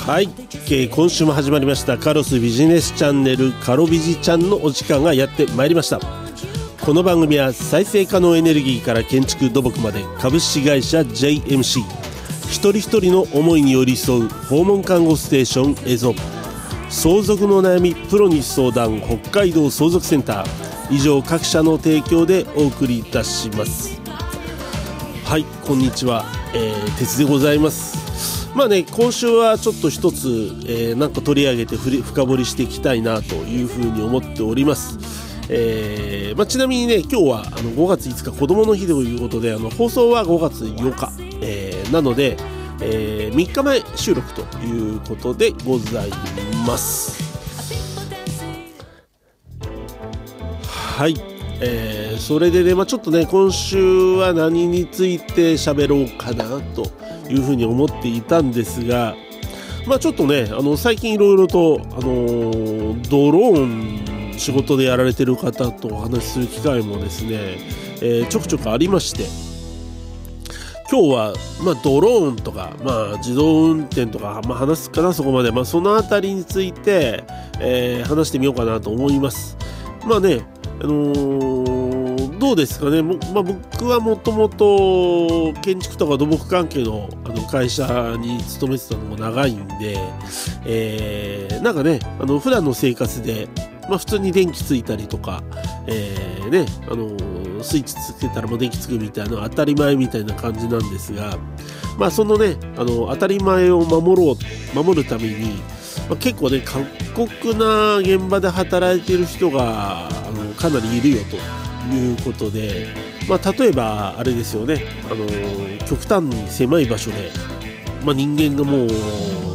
はい、今週も始まりましたカロスビジネスチャンネルカロビジちゃんのお時間がやってまいりました。この番組は再生可能エネルギーから建築土木まで株式会社 JMC 一人一人の思いに寄り添う訪問看護ステーションエゾ、相続の悩みプロに相談北海道相続センター、以上各社の提供でお送りいたします。はい、こんにちは、鉄でございます。今週はちょっと一つ、なんか取り上げて深掘りしていきたいなというふうに思っております。ちなみにね、今日は5月5日子どもの日ということで、放送は5月8日、なので、3日前収録ということでございます。はい、それでね、ちょっとね、今週は何について喋ろうかなというふうに思っていたんですが、ちょっとね、最近いろいろと、ドローン仕事でやられてる方とお話しする機会もですね、ちょくちょくありまして、今日は、ドローンとか、自動運転とか、話すかな、そこまで、そのあたりについて、話してみようかなと思います。どうですかね。僕はもともと建築とか土木関係の、会社に勤めてたのも長いんで、なんかね、普段の生活で、普通に電気ついたりとか、スイッチつけたらもう電気つくみたいな当たり前みたいな感じなんですが、そのね、当たり前を守るために、結構ね、過酷な現場で働いている人がかなりいるよということで、例えばあれですよね、極端に狭い場所で、人間がもう